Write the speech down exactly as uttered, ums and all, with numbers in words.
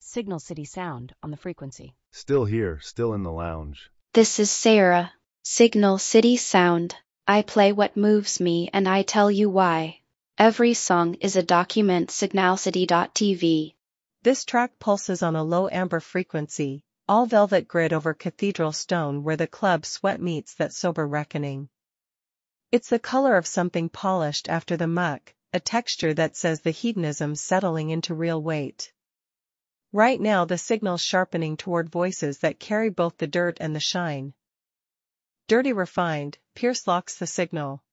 Signal City Sound on the frequency. Still here, still in the lounge. This is Sarah. Signal City Sound. I play what moves me and I tell you why. Every song is a document. Signal City dot T V. This track pulses on a low amber frequency, all velvet grid over cathedral stone where the club sweat meets that sober reckoning. It's the color of something polished after the muck, a texture that says the hedonism's settling into real weight. Right now the signal's sharpening toward voices that carry both the dirt and the shine. Dirty refined, Pierce locks the signal.